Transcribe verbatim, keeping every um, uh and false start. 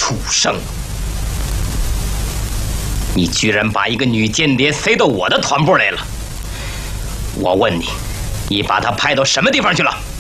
畜生！你居然把一个女间谍塞到我的团部来了！我问你，你把她派到什么地方去了？